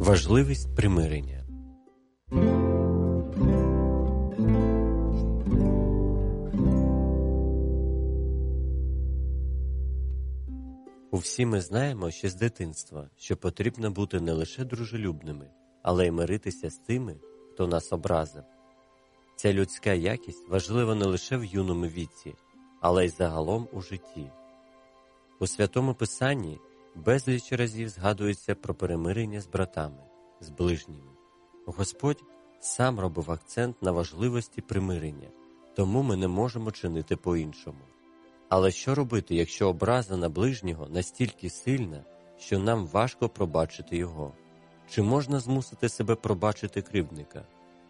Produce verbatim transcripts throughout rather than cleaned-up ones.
Важливість примирення. Усі ми знаємо ще з дитинства, що потрібно бути не лише дружелюбними, але й миритися з тими, хто нас образив. Ця людська якість важлива не лише в юному віці, але й загалом у житті. У Святому Писанні безліч разів згадується про перемирення з братами, з ближніми. Господь сам робив акцент на важливості примирення, тому ми не можемо чинити по-іншому. Але що робити, якщо образа на ближнього настільки сильна, що нам важко пробачити його? Чи можна змусити себе пробачити кривдника?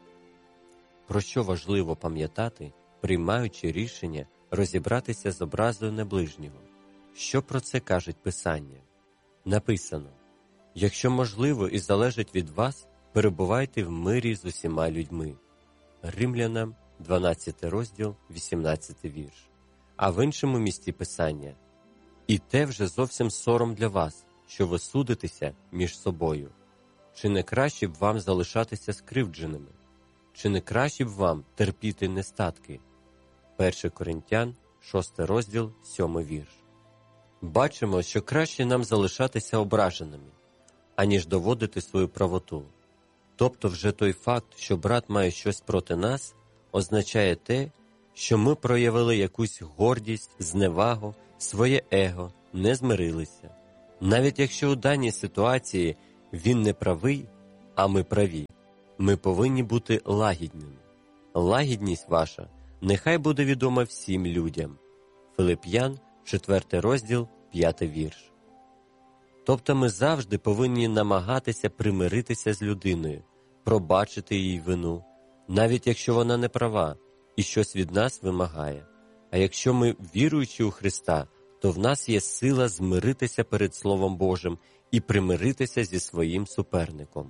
Про що важливо пам'ятати, приймаючи рішення розібратися з образою на ближнього? Що про це каже Писання? Написано: «Якщо можливо і залежить від вас, перебувайте в мирі з усіма людьми». Римлянам, дванадцятий розділ, вісімнадцятий вірш. А в іншому місці Писання: «І те вже зовсім сором для вас, що ви судитеся між собою. Чи не краще б вам залишатися скривдженими? Чи не краще б вам терпіти нестатки?» Перше Коринтян, шостий розділ, сьомий вірш. Бачимо, що краще нам залишатися ображеними, аніж доводити свою правоту. Тобто вже той факт, що брат має щось проти нас, означає те, що ми проявили якусь гордість, зневагу, своє его, не змирилися. Навіть якщо у даній ситуації він не правий, а ми праві, ми повинні бути лагідними. Лагідність ваша нехай буде відома всім людям. Филип'ян, четвертий розділ, п'ятий вірш. Тобто ми завжди повинні намагатися примиритися з людиною, пробачити їй вину, навіть якщо вона не права і щось від нас вимагає. А якщо ми віруючі у Христа, то в нас є сила змиритися перед Словом Божим і примиритися зі своїм суперником.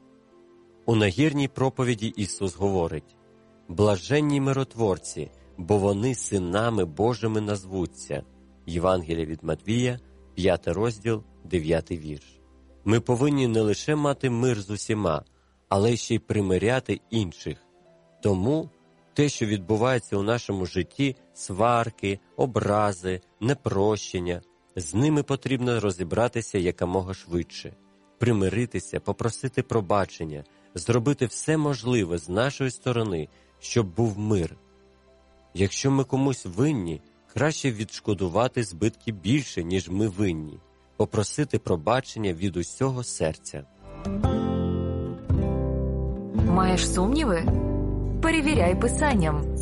У нагірній проповіді Ісус говорить: «Блаженні миротворці, бо вони синами Божими назвуться». Євангелія від Матвія, п'ятий розділ, дев'ятий вірш. Ми повинні не лише мати мир з усіма, але ще й примиряти інших. Тому те, що відбувається у нашому житті, сварки, образи, непрощення, з ними потрібно розібратися якомога швидше, примиритися, попросити пробачення, зробити все можливе з нашої сторони, щоб був мир. Якщо ми комусь винні, краще відшкодувати збитки більше, ніж ми винні, попросити пробачення від усього серця. Маєш сумніви? Перевіряй Писанням.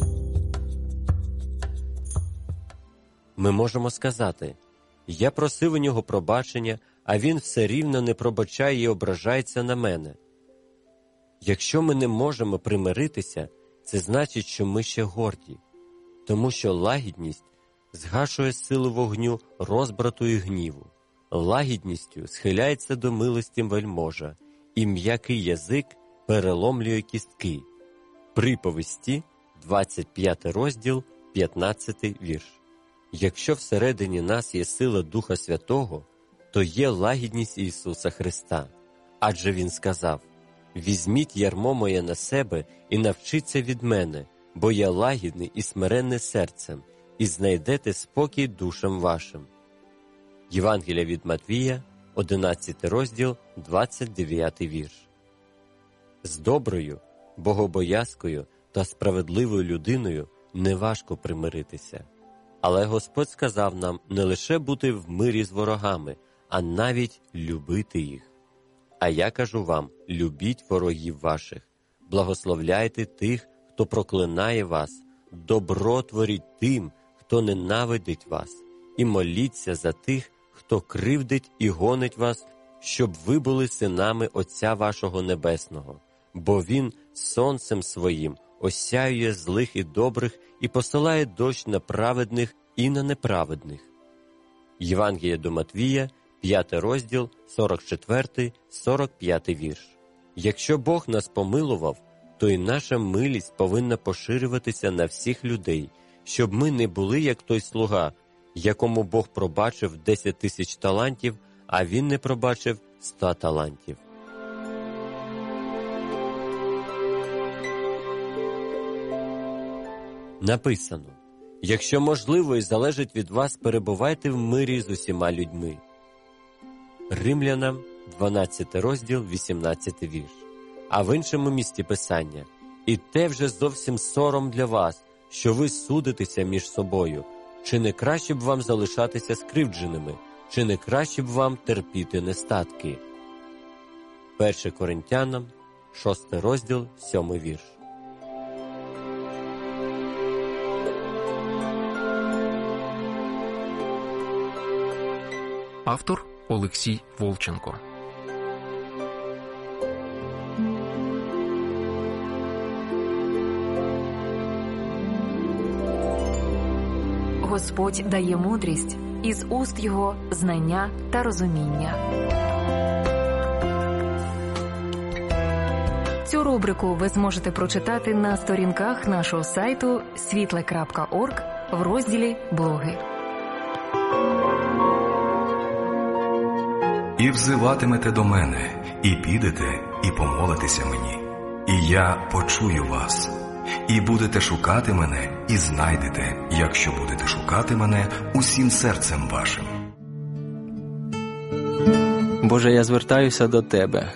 Ми можемо сказати: «Я просив у нього пробачення, а він все рівно не пробачає і ображається на мене». Якщо ми не можемо примиритися, це значить, що ми ще горді, тому що лагідність згашує силу вогню розбрату і гніву. Лагідністю схиляється до милості вельможа, і м'який язик переломлює кістки. Приповісті, двадцять п'ятий розділ, п'ятнадцятий вірш. Якщо всередині нас є сила Духа Святого, то є лагідність Ісуса Христа. Адже Він сказав: «Візьміть ярмо моє на себе і навчіться від мене, бо я лагідний і смиренний серцем, і знайдете спокій душам вашим». Євангелія від Матвія, одинадцятий розділ, двадцять дев'ятий вірш. З доброю, богобоязкою та справедливою людиною неважко примиритися. Але Господь сказав нам не лише бути в мирі з ворогами, а навіть любити їх. А я кажу вам: любіть ворогів ваших, благословляйте тих, хто проклинає вас, добро творіть тим, хто ненавидить вас, і моліться за тих, хто кривдить і гонить вас, щоб ви були синами Отця вашого Небесного. Бо Він сонцем своїм осяює злих і добрих і посилає дощ на праведних і на неправедних». Євангелія до Матвія, п'ятий розділ, сорок четвертий - сорок п'ятий вірш. Якщо Бог нас помилував, то і наша милість повинна поширюватися на всіх людей, щоб ми не були як той слуга, якому Бог пробачив десять тисяч талантів, а він не пробачив ста талантів. Написано: «Якщо можливо і залежить від вас, перебувайте в мирі з усіма людьми». Римлянам, дванадцятий розділ, вісімнадцятий вірш. А в іншому місці Писання: «І те вже зовсім сором для вас, що ви судитеся між собою. Чи не краще б вам залишатися скривдженими? Чи не краще б вам терпіти нестатки?» Перше Коринтянам, шостий розділ, сьомий вірш. Автор Олексій Волченко. Господь дає мудрість, із уст Його знання та розуміння. Цю рубрику ви зможете прочитати на сторінках нашого сайту світле крапка орг в розділі «Блоги». «І взиватимете до мене, і підете, і помолитеся мені, і я почую вас. І будете шукати мене, і знайдете, якщо будете шукати мене усім серцем вашим». Боже, я звертаюся до Тебе.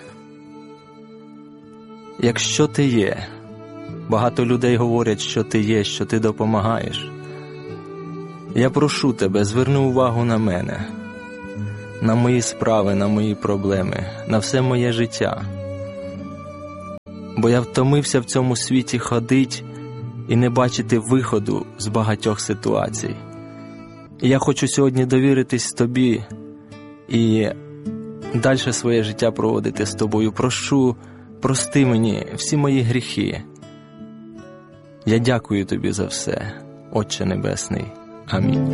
Якщо Ти є, багато людей говорять, що Ти є, що Ти допомагаєш. Я прошу Тебе, зверни увагу на мене, на мої справи, на мої проблеми, на все моє життя. Бо я втомився в цьому світі ходить і не бачити виходу з багатьох ситуацій. І я хочу сьогодні довіритись Тобі і далі своє життя проводити з Тобою. Прошу, прости мені всі мої гріхи. Я дякую Тобі за все, Отче Небесний. Амінь.